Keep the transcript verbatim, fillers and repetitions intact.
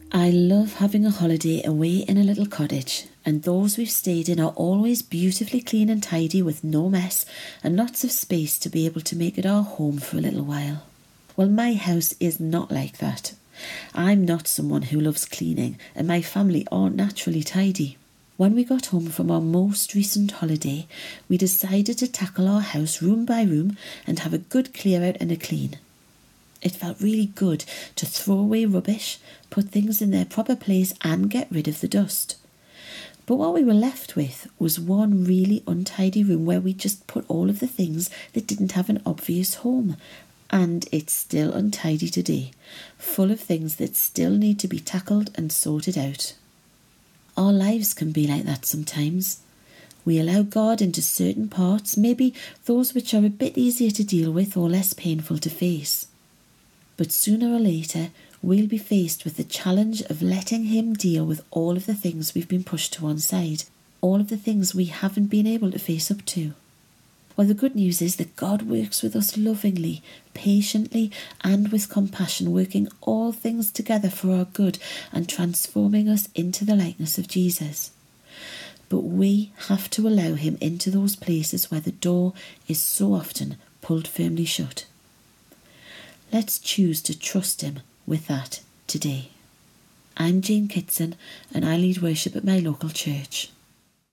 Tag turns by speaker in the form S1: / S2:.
S1: I love having a holiday away in a little cottage, and those we've stayed in are always beautifully clean and tidy with no mess and lots of space to be able to make it our home for a little while. Well, my house is not like that. I'm not someone who loves cleaning, and my family aren't naturally tidy. When we got home from our most recent holiday, we decided to tackle our house room by room and have a good clear out and a clean. It felt really good to throw away rubbish, put things in their proper place and get rid of the dust. But what we were left with was one really untidy room where we just put all of the things that didn't have an obvious home. And it's still untidy today, full of things that still need to be tackled and sorted out. Our lives can be like that sometimes. We allow God into certain parts, maybe those which are a bit easier to deal with or less painful to face. But sooner or later, we'll be faced with the challenge of letting him deal with all of the things we've been pushed to one side, all of the things we haven't been able to face up to. Well, the good news is that God works with us lovingly, patiently, and with compassion, working all things together for our good and transforming us into the likeness of Jesus. But we have to allow him into those places where the door is so often pulled firmly shut. Let's choose to trust him with that today. I'm Jane Kitson, and I lead worship at my local church.